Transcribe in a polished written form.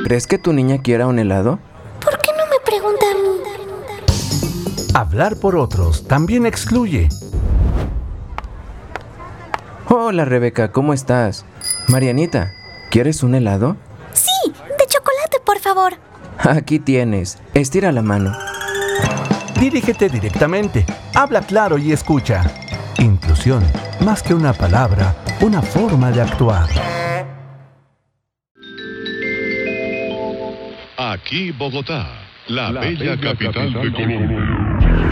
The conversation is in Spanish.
¿Crees que tu niña quiera un helado? ¿Por qué no me pregunta a mí? Hablar por otros también excluye. Hola, Rebeca, ¿cómo estás? Marianita, ¿quieres un helado? Sí, de chocolate, por favor. Aquí tienes. Estira la mano. Dirígete directamente, habla claro y escucha. Inclusión, más que una palabra, una forma de actuar. Aquí Bogotá, la bella capital de Colombia.